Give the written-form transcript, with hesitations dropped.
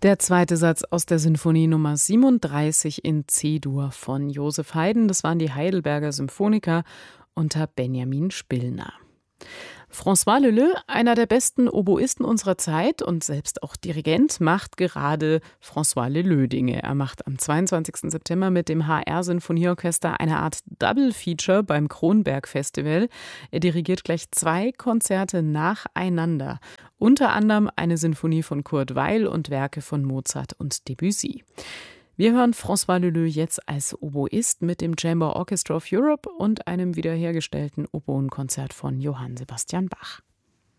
Der zweite Satz aus der Sinfonie Nummer 37 in C-Dur von Joseph Haydn. Das waren die Heidelberger Symphoniker unter Benjamin Spillner. François Leleux, einer der besten Oboisten unserer Zeit und selbst auch Dirigent, macht gerade François Leleux-Dinge. Er macht am 22. September mit dem HR-Sinfonieorchester eine Art Double-Feature beim Kronberg-Festival. Er dirigiert gleich 2 Konzerte nacheinander. Unter anderem eine Sinfonie von Kurt Weill und Werke von Mozart und Debussy. Wir hören François Leleux jetzt als Oboist mit dem Chamber Orchestra of Europe und einem wiederhergestellten Oboenkonzert von Johann Sebastian Bach.